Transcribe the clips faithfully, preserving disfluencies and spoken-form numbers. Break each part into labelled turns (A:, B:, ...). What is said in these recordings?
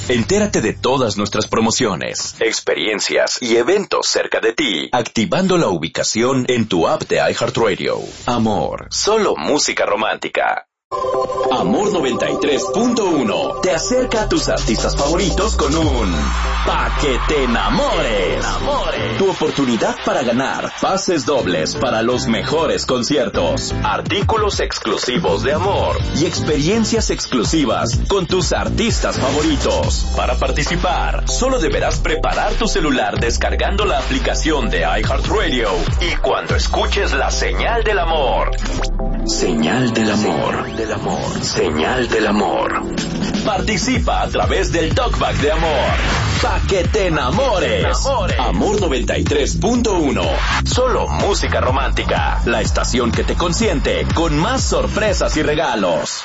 A: Entérate de todas nuestras promociones, experiencias y eventos cerca de ti, activando la ubicación en tu app de iHeartRadio. Amor, solo música romántica. Amor noventa y tres punto uno te acerca a tus artistas favoritos con un Pa' que te enamores. Tu oportunidad para ganar pases dobles para los mejores conciertos, artículos exclusivos de Amor y experiencias exclusivas con tus artistas favoritos. Para participar, solo deberás preparar tu celular descargando la aplicación de iHeartRadio y cuando escuches la señal del amor. Señal del amor. Señal del amor. Señal del amor. Participa a través del Talkback de Amor. Pa' que te enamores. Amor noventa y tres punto uno. Solo música romántica. La estación que te consiente con más sorpresas y regalos.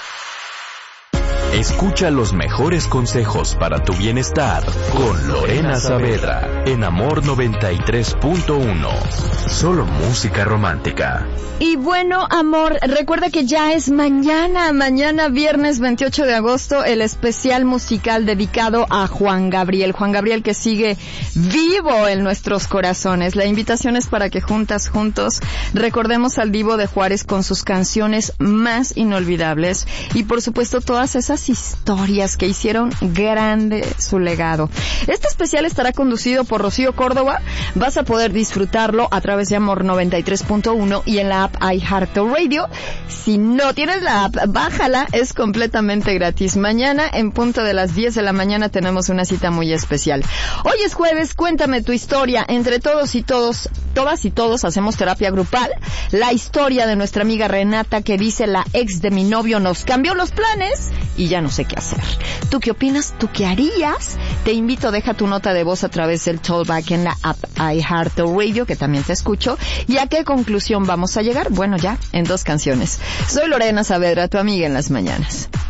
A: Escucha los mejores consejos para tu bienestar con Lorena Saavedra en Amor noventa y tres punto uno. Solo música romántica.
B: Y bueno, amor, recuerda que ya es mañana, mañana viernes veintiocho de agosto, el especial musical dedicado a Juan Gabriel. Juan Gabriel que sigue vivo en nuestros corazones. La invitación es para que juntas, juntos, recordemos al Divo de Juárez con sus canciones más inolvidables y por supuesto todas esas historias que hicieron grande su legado. Este especial estará conducido por Rocío Córdoba. Vas a poder disfrutarlo a través de Amor noventa y tres punto uno y en la app iHeartRadio. Si no tienes la app, bájala, es completamente gratis. Mañana en punto de las diez de la mañana tenemos una cita muy especial. Hoy es jueves, cuéntame tu historia. Entre todos y todos, todas y todos hacemos terapia grupal. La historia de nuestra amiga Renata que dice: la ex de mi novio nos cambió los planes y ya no sé qué hacer. ¿Tú qué opinas? ¿Tú qué harías? Te invito, deja tu nota de voz a través del Talkback en la app iHeartRadio, que también te escucho. ¿Y a qué conclusión vamos a llegar? Bueno, ya, en dos canciones. Soy Lorena Saavedra, tu amiga en las mañanas.